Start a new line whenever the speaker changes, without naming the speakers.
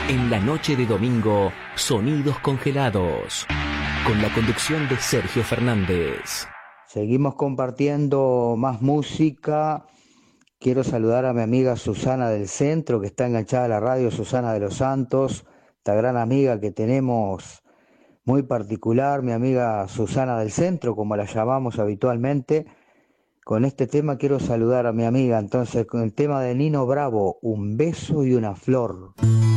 En la noche de domingo, Sonidos Congelados, con la conducción de Sergio Fernández.
Seguimos compartiendo más música. Quiero saludar a mi amiga Susana del Centro, que está enganchada a la radio, Susana de los Santos, esta gran amiga que tenemos muy particular, mi amiga Susana del Centro, como la llamamos habitualmente. Con este tema quiero saludar a mi amiga, entonces, con el tema de Nino Bravo, Un beso y una flor.